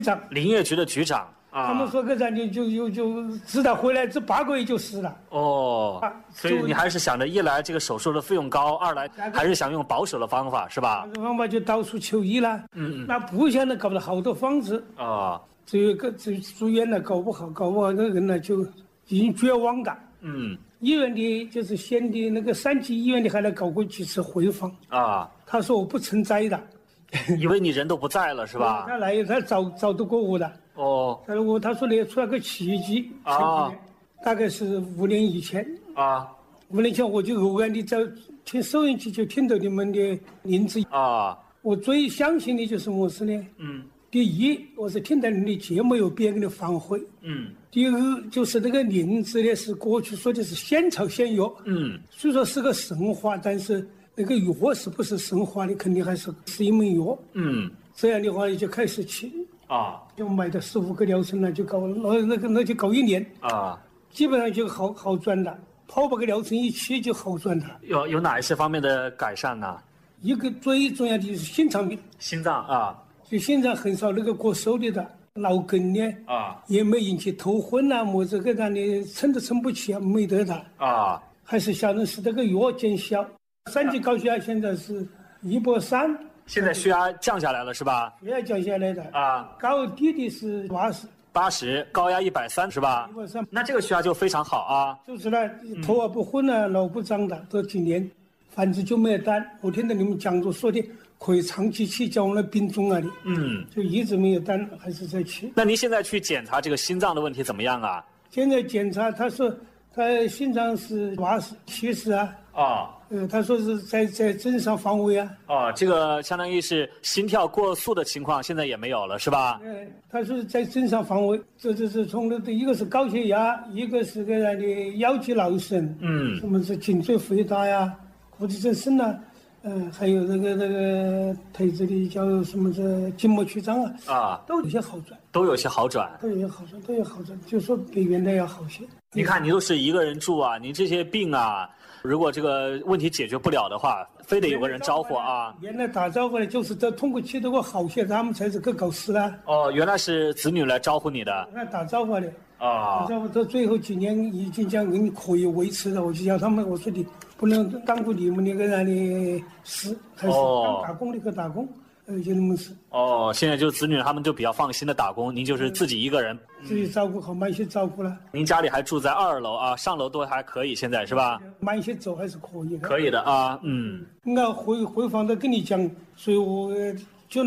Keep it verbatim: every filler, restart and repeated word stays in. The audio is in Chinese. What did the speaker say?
长， 林业局的局长啊。 他们说个啥就就就就知道回来这八个月就死了。 哦， 啊、 所以你还是想着一来这个手术的费用高，二来还是想用保守的方法，是吧？ 保守方法就到处求医了。 嗯嗯。 那不想呢，搞了好多方子。 啊、哦。 只有个只住院了，搞不好，搞不好那个人呢就已经绝望了。 嗯。 医院的就是县的那个三级医院的还来搞过几次回访。 啊。 他说我不存在的。 以为你人都不在了是吧？ 他来，他找找得过我的。 哦。 他说我，他说那出了个奇迹。 啊。 大概是五年以前。 啊。 五年前我就偶然的在听收音机就听到你们的名字。 啊。 我最相信的就是我是呢。 嗯。 第一，我是听到你的节目有别人的反馈。 嗯。 第二就是那个名字呢，是过去说的是仙草仙药。 嗯。 虽说是个神话，但是那个药是不是神话的，肯定还是是一门药。 嗯。 这样的话也就开始起。 啊。 就买的十五个疗程了，就搞那那个那就搞一年。 啊。 基本上就好好转了，跑八个疗程一起就好转了。 有有哪一些方面的改善呢？ 一个最重要的就是心脏病。 心脏啊。 就心脏很少那个过瘦的的，脑梗呢啊， 也没引起头昏啊，么这个让你撑都撑不起啊，没得的啊。 还是小人是这个药见效。三级高血压现在是一百三， 现在血压降下来了是吧？ 血压降下来的啊， 高低的是八十， 八十，高压一百三是吧？ 一百三， 那这个血压就非常好啊。 就是呢，头啊不昏啊，脑不胀的，这几年反正就没有单。我听到你们讲座说的。可以长期去叫我们病重啊的， 嗯， 就一直没有单，还是在去。 那您现在去检查这个心脏的问题怎么样啊？ 现在检查，他说他心脏是八十、七十啊。 啊。 呃，他说是在在正常范围啊。 哦，这个相当于是心跳过速的情况，现在也没有了，是吧？ 呃，他说在正常范围，这这是从那个一个是高血压，一个是个那的腰肌劳损， 嗯， 什么是颈椎肥大呀、骨质增生呐。嗯，还有那个那个腿子里叫什么这筋膜曲张啊， 啊， 都有些好转， 都有些好转， 都有些好转，都有好转，就说比原来要好些。 你看，你都是一个人住啊，你这些病啊，如果这个问题解决不了的话，非得有个人招呼啊。 原来打招呼呢，就是这通过气得我好些，他们才是个搞事啦。 哦，原来是子女来招呼你的。 那打招呼的。 啊。 打招呼到最后几年已经讲人可以维持了，我就叫他们，我说你不能耽误你们那个那里事，还是当打工的去打工，呃，就那么事。 哦，现在就子女他们就比较放心的打工，您就是自己一个人， 自己照顾好，慢些照顾了。 您家里还住在二楼啊，上楼都还可以，现在是吧？ 慢些走还是可以的。 可以的啊，嗯。 那回回访的跟你讲，所以我